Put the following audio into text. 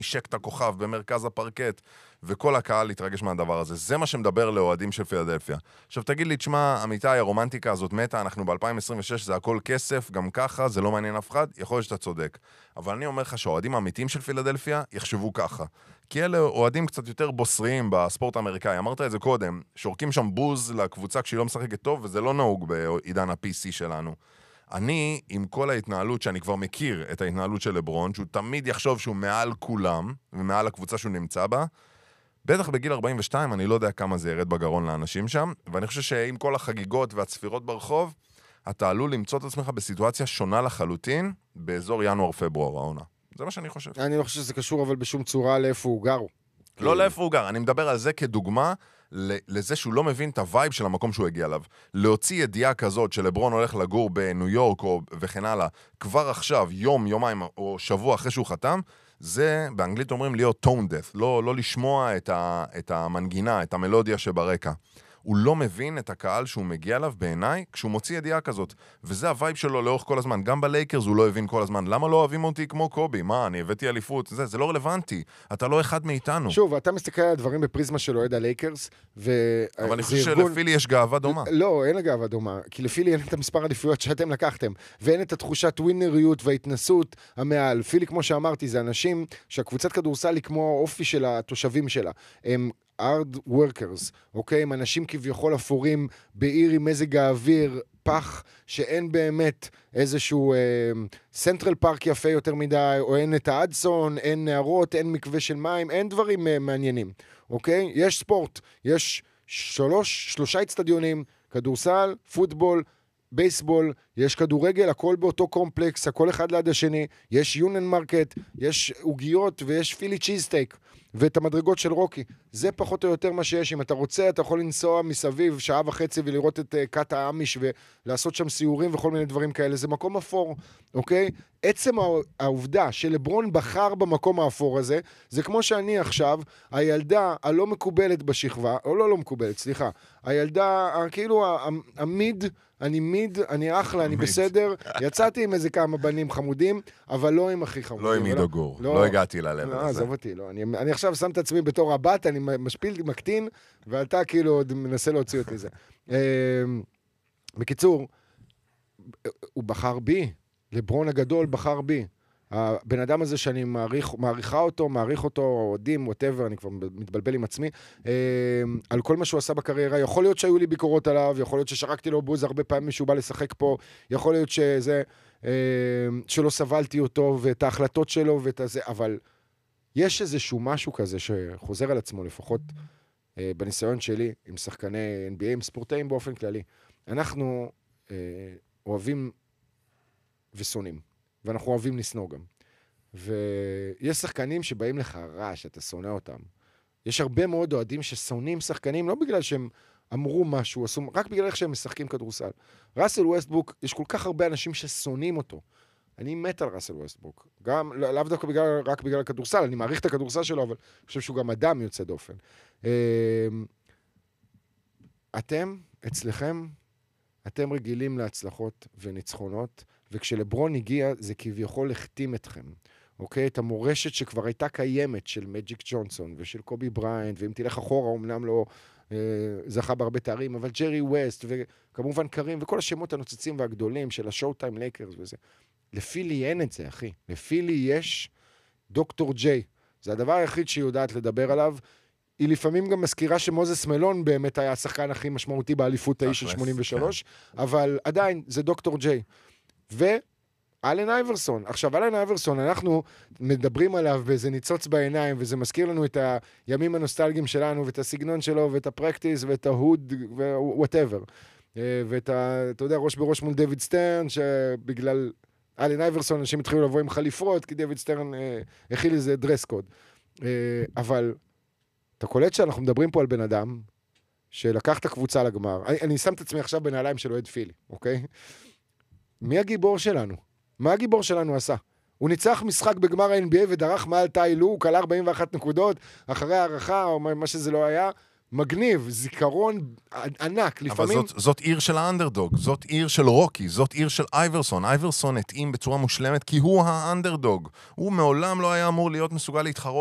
נשק את הכוכב במרכז הפרקט, וכל הקהל יתרגש מהדבר הזה. זה מה שמדבר לאוהדים של פילדלפיה. עכשיו תגיד לי, תשמע, אמיתי, הרומנטיקה הזאת מתה, אנחנו ב-2026, זה הכל כסף, גם ככה, זה לא מעניין אף אחד, יכול להיות שאתה צודק. אבל אני אומר לך שהאוהדים האמיתיים של פילדלפיה יחשבו ככה. כי אלה אוהדים קצת יותר בוסריים בספורט האמריקאי. אמרת את זה קודם, שורקים שם בוז לקבוצה כשהיא לא משחקת טוב, וזה לא נהוג בעידן ה-PC שלנו. אני, עם כל ההתנהלות, שאני כבר מכיר את ההתנהלות של לברון, שהוא תמיד יחשוב שהוא מעל כולם, ומעל הקבוצה שהוא נמצא בה, בטח בגיל 42, אני לא יודע כמה זה ירד בגרון לאנשים שם, ואני חושב שעם כל החגיגות והצפירות ברחוב, אתה עלול למצוא את עצמך בסיטואציה שונה לחלוטין, באזור ינואר-פברואר העונה. זה מה שאני חושב. אני לא חושב שזה קשור, אבל בשום צורה לאיפה הוא גר. לא לאיפה הוא גר, אני מדבר על זה כדוגמה, לזה שהוא לא מבין את הווייב של המקום שהוא הגיע אליו. להוציא ידיעה כזאת שלברון הולך לגור בניו יורק וכן הלאה, כבר עכשיו, יום, יומיים או שבוע אחרי שהוא חתם, זה באנגלית אומרים להיות tone deaf, לא לשמוע את המנגינה, את המלודיה שברקע. הוא לא מבין את הקהל שהוא מגיע אליו בעיניי כשהוא מוציא ידיעה כזאת. וזה הווייב שלו לאורך כל הזמן. גם בלייקרס הוא לא הבין כל הזמן. למה לא אוהבים אותי כמו קובי? מה, אני הבאתי אליפות? זה לא רלוונטי. אתה לא אחד מאיתנו. שוב, אתה מסתכל על הדברים בפריזמה של אוהד הלייקרס, אבל אני חושב שלפילי יש גאווה דומה. לא, אין גאווה דומה. כי לפילי אין את המספר עדיפויות שאתם לקחתם. ואין את התחושת ווינריות וההתנסות המעל. פילי, כמו שאמרתי, זה אנשים שהקבוצת כדורסל היא כמו האופי של התושבים שלה. הם hard workers, אוקיי? הם אנשים כביכול אפורים בעיר עם מזג האוויר, פח, שאין באמת איזשהו סנטרל פארק יפה יותר מדי, או אין את האדסון, אין נערות, אין מקווה של מים, אין דברים מעניינים, אוקיי? יש ספורט, יש שלושה אצטדיונים, כדורסל, פוטבול, בייסבול, יש כדורגל, הכל באותו קומפלקס, הכל אחד ליד השני, יש יונן מרקט, יש עוגיות ויש פילי צ'יזסטייק, ואת המדרגות של רוקי. זה פחות או יותר מה שיש. אם אתה רוצה, אתה יכול לנסוע מסביב שעה וחצי ולראות את קאט האמיש ולעשות שם סיורים וכל מיני דברים כאלה. זה מקום אפור, אוקיי? עצם העובדה שלברון בחר במקום האפור הזה, זה כמו שאני עכשיו, הילדה הלא מקובלת בשכבה, או לא מקובלת, סליחה, הילדה, כאילו המיד, אני אחלה, אני בסדר, יצאתי עם איזה כמה בנים חמודים, אבל לא עם הכי חמודים. לא עם עידו גור, לא הגעתי ללב הזה. עזוב אותי, לא. אני עכשיו שם את עצמי בתור הבת, אני משפיל, מקטין, ואתה כאילו עוד מנסה להוציא אותי זה. בקיצור, הוא בחר בי, לברון הגדול בחר בי. הבן אדם הזה שאני מעריך אותו, אוהדים, whatever, אני כבר מתבלבל עם עצמי, על כל מה שהוא עשה בקריירה, יכול להיות שהיו לי ביקורות עליו, יכול להיות ששרקתי לו בוז הרבה פעמים שהוא בא לשחק פה, יכול להיות שלא סבלתי אותו ואת ההחלטות שלו ואת הזה, אבל יש איזשהו משהו כזה שחוזר על עצמו, לפחות בניסיון שלי, עם שחקני NBA, עם ספורטאים באופן כללי. אנחנו אוהבים ושונאים. ואנחנו אוהבים לסנוע גם. ויש שחקנים שבאים לך רע, שאתה שונא אותם. יש הרבה מאוד אוהדים ששונאים שחקנים, לא בגלל שהם אמרו משהו, רק בגלל איך שהם משחקים כדורסל. ראסל ווסטברוק, יש כל כך הרבה אנשים ששונאים אותו. אני מת על ראסל ווסטברוק. גם, לאו דווקא רק בגלל הכדורסל, אני מעריך את הכדורסל שלו, אבל אני חושב שהוא גם אדם יוצא דופן. אתם, אצלכם, אתם רגילים להצלחות וניצחונות, וכשלברון הגיע, זה כביכול החתים אתכם. אוקיי? את המורשת שכבר הייתה קיימת של מג'יק ג'ונסון ושל קובי בריינט, ואם תלך אחורה, אמנם לא זכה בהרבה תארים, אבל ג'רי ווסט, וכמובן קרים, וכל השמות הנוצצים והגדולים של השואו טיים לייקרס וזה. לפילי אין את זה, אחי. לפילי יש דוקטור ג'יי. זה הדבר היחיד שהיא יודעת לדבר עליו. היא לפעמים גם מזכירה שמוזס מלון באמת היה השחקן הכי משמעותי באליפות ההיא של 83, אבל עדיין זה דוקטור ג'יי. ואלן אייברסון. עכשיו, אלן אייברסון, אנחנו מדברים עליו באיזה ניצוץ בעיניים, וזה מזכיר לנו את הימים הנוסטלגיים שלנו, ואת הסגנון שלו, ואת הפרקטיס, ואת ההוד, ווואטאבר. ואת אתה יודע, ראש בראש מול דיוויד סטרן, שבגלל אלן אייברסון, אנשים התחילו לבוא עם חליפות, כי דיוויד סטרן הכיל איזה דרס קוד. אבל אתה קולט שאנחנו מדברים פה על בן אדם, שלקח את הקבוצה לגמר. אני שם את עצמי עכשיו בנעליים של אוהד פילי, אוקיי? מי הגיבור שלנו? מה הגיבור שלנו עשה? הוא ניצח משחק בגמר ה-NBA ודרך מעל טאי לו, הוא קלה 41 נקודות, אחרי הערכה, או מה שזה לא היה, מגניב, זיכרון ענק, לפעמים... אבל זאת עיר של האנדרדוג, זאת עיר של רוקי, זאת עיר של אייברסון. אייברסון התאים בצורה מושלמת כי הוא האנדרדוג. הוא מעולם לא היה אמור להיות מסוגל להתחרות